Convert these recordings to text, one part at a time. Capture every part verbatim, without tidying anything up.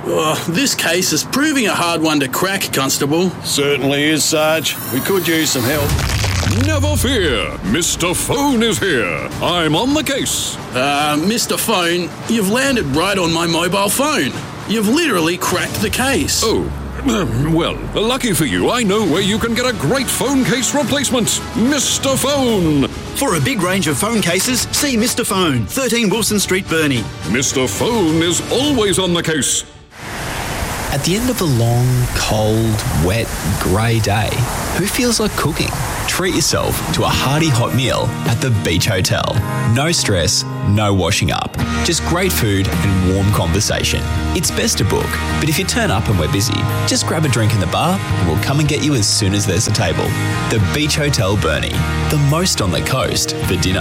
Oh, this case is proving a hard one to crack, Constable. Certainly is, Sarge. We could use some help. Never fear, Mister Phone is here. I'm on the case. Uh, Mister Phone, you've landed right on my mobile phone. You've literally cracked the case. Oh, well, lucky for you, I know where you can get a great phone case replacement. Mister Phone. For a big range of phone cases, see Mister Phone, thirteen Wilson Street, Burnie. Mister Phone is always on the case. At the end of a long, cold, wet, grey day, who feels like cooking? Treat yourself to a hearty hot meal at the Beach Hotel. No stress, no washing up. Just great food and warm conversation. It's best to book, but if you turn up and we're busy, just grab a drink in the bar and we'll come and get you as soon as there's a table. The Beach Hotel Burnie, the most on the coast for dinner.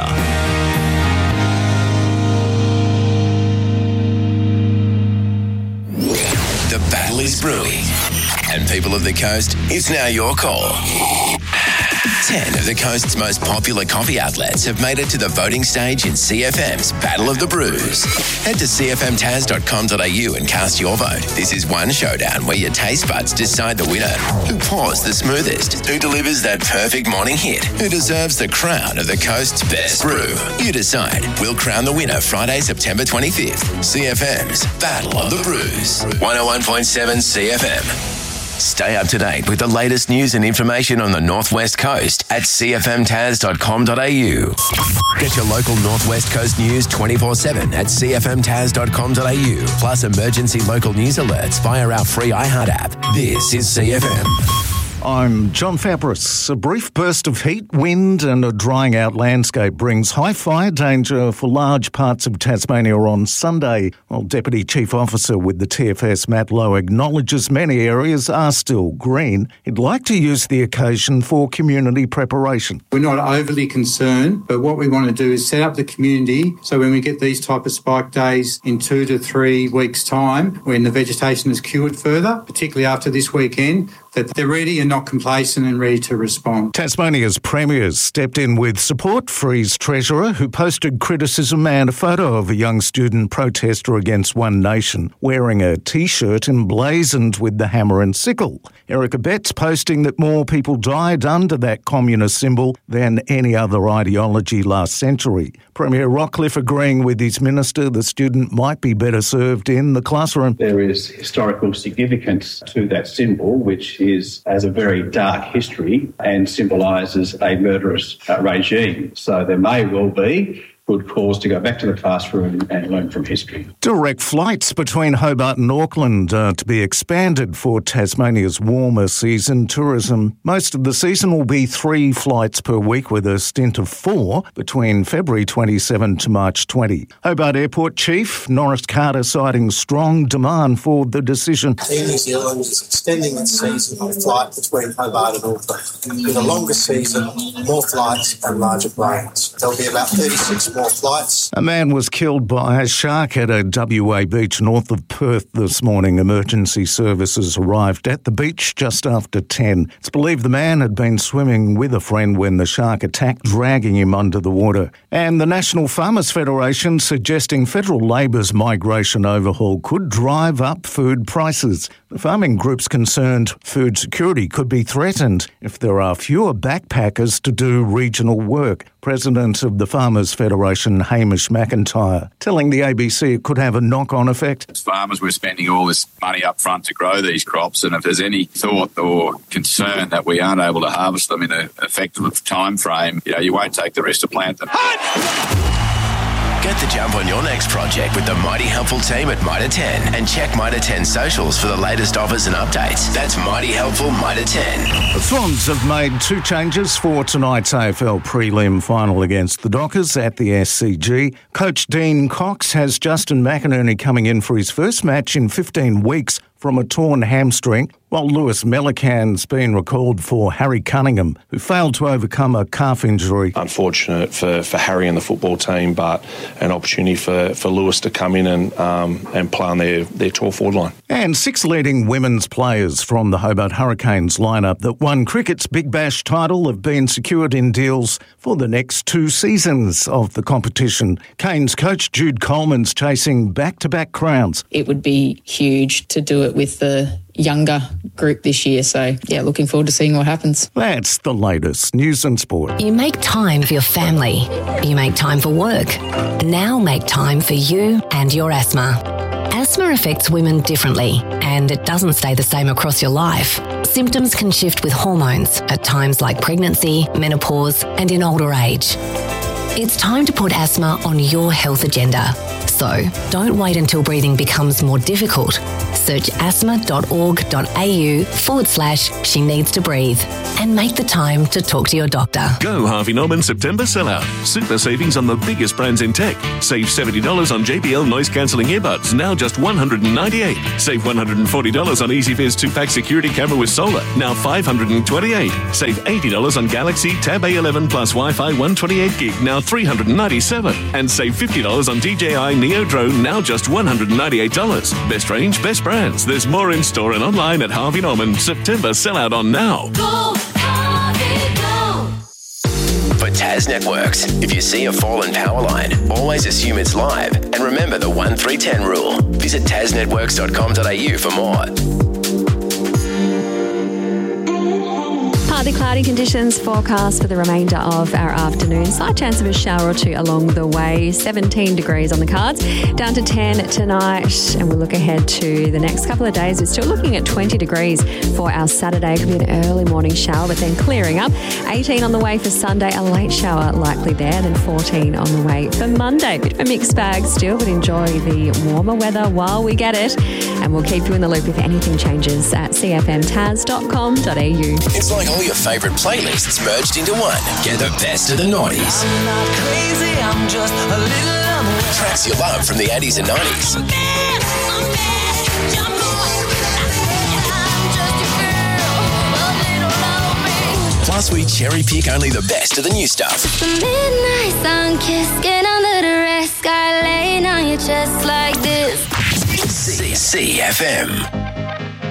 The battle is brewing. And people of the coast, it's now your call. Ten of the coast's most popular coffee outlets have made it to the voting stage in C F M's Battle of the Brews. Head to c f m taz dot com dot a u and cast your vote. This is one showdown where your taste buds decide the winner. Who pours the smoothest? Who delivers that perfect morning hit? Who deserves the crown of the coast's best brew? You decide. We'll crown the winner Friday, September twenty-fifth. C F M's Battle of the Brews. one oh one point seven C F M. Stay up to date with the latest news and information on the Northwest Coast at c f m taz dot com dot a u. Get your local Northwest Coast news twenty-four seven at c f m taz dot com dot a u, plus emergency local news alerts via our free iHeart app. This is C F M. I'm John Fabris. A brief burst of heat, wind and a drying out landscape brings high fire danger for large parts of Tasmania on Sunday. While Deputy Chief Officer with the T F S, Matt Lowe, acknowledges many areas are still green, he'd like to use the occasion for community preparation. We're not overly concerned, but what we want to do is set up the community so when we get these type of spike days in two to three weeks' time, when the vegetation is cured further, particularly after this weekend, that they're ready and not complacent and ready to respond. Tasmania's premiers stepped in with support for his treasurer, who posted criticism and a photo of a young student protester against One Nation wearing a T-shirt emblazoned with the hammer and sickle. Erica Betts posting that more people died under that communist symbol than any other ideology last century. Premier Rockcliffe agreeing with his minister the student might be better served in the classroom. There is historical significance to that symbol, which is as a very dark history and symbolises a murderous uh, regime. So there may well be good cause to go back to the classroom and learn from history. Direct flights between Hobart and Auckland are to be expanded for Tasmania's warmer season tourism. Most of the season will be three flights per week with a stint of four between February twenty-seventh to March twentieth. Hobart Airport Chief Norris Carter citing strong demand for the decision. Air New Zealand is extending its season on flight between Hobart and Auckland. With a longer season, more flights and larger planes. There'll be about thirty-six more flights. A man was killed by a shark at a W A beach north of Perth this morning. Emergency services arrived at the beach just after ten. It's believed the man had been swimming with a friend when the shark attacked, dragging him under the water. And the National Farmers Federation suggesting federal Labor's migration overhaul could drive up food prices. The farming group's concerned food security could be threatened if there are fewer backpackers to do regional work. President of the Farmers Federation, Hamish McIntyre, telling the A B C it could have a knock-on effect. As farmers, we're spending all this money up front to grow these crops, and if there's any thought or concern that we aren't able to harvest them in an effective time frame, you know, you won't take the rest to plant them. Get the jump on your next project with the Mighty Helpful team at Mitre ten and check Mitre ten socials for the latest offers and updates. That's Mighty Helpful Mitre ten. The Swans have made two changes for tonight's A F L prelim final against the Dockers at the S C G. Coach Dean Cox has Justin McInerney coming in for his first match in fifteen weeks from a torn hamstring, while Lewis Melican's been recalled for Harry Cunningham, who failed to overcome a calf injury. Unfortunate for, for Harry and the football team, but an opportunity for, for Lewis to come in and um, and play on their, their tall forward line. And six leading women's players from the Hobart Hurricanes lineup that won cricket's Big Bash title have been secured in deals for the next two seasons of the competition. Canes coach Jude Coleman's chasing back-to-back crowns. It would be huge to do it with the younger group this year. So, yeah, looking forward to seeing what happens. That's the latest news and sport. You make time for your family. You make time for work. Now make time for you and your asthma. Asthma affects women differently, and it doesn't stay the same across your life. Symptoms can shift with hormones at times like pregnancy, menopause, and in older age. It's time to put asthma on your health agenda. So, don't wait until breathing becomes more difficult. Search asthma.org.au forward slash she needs to breathe and make the time to talk to your doctor. Go Harvey Norman September sellout. Super savings on the biggest brands in tech. Save seventy dollars on J B L noise cancelling earbuds, now just one hundred ninety-eight dollars. Save one hundred forty dollars on EasyViz two-pack security camera with solar, now five hundred twenty-eight dollars. Save eighty dollars on Galaxy Tab A eleven plus Wi-Fi one twenty-eight gig, now three hundred ninety-seven dollars. And save fifty dollars on D J I Neo Drone, now just one hundred ninety-eight dollars. Best range, best brands. There's more in store and online at Harvey Norman. September sellout on now. Go, Harvey, go. For Taz Networks, if you see a fallen power line, always assume it's live. And remember the one three ten rule. Visit taz networks dot com dot a u for more. Partly cloudy conditions forecast for the remainder of our afternoon. Slight chance of a shower or two along the way. seventeen degrees on the cards, down to ten tonight. And we'll look ahead to the next couple of days. We're still looking at twenty degrees for our Saturday. Could be an early morning shower, but then clearing up. eighteen on the way for Sunday, a late shower likely there. Then fourteen on the way for Monday. Bit of a mixed bag still, but enjoy the warmer weather while we get it. And we'll keep you in the loop if anything changes at c f m taz dot com dot a u. It's like all your favourite playlists merged into one. Get the best of the noughties. I'm not crazy, I'm just a little unaware. Tracks you love from the eighties and nineties. I'm bad, I'm bad, I'm just a girl, a little lonely. Plus, we cherry pick only the best of the new stuff. The midnight sun kiss, get under the red sky, laying on your chest like this. C F M.